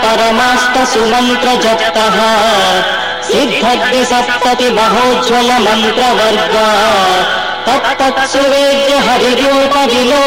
परमाष्टसुमन्त्रजप्तः सिद्धग्नि सप्तति महोज्ज्वल मन्त्रवर्गा तत्तत्सुवेद्य हरिरूप विलो